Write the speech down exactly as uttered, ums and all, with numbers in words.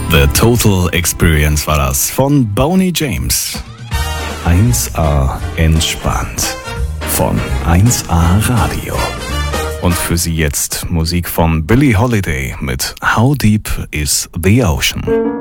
The Total Experience war das von Boney James. eins A entspannt von eins A Radio. Und für Sie jetzt Musik von Billie Holiday mit How Deep is the Ocean.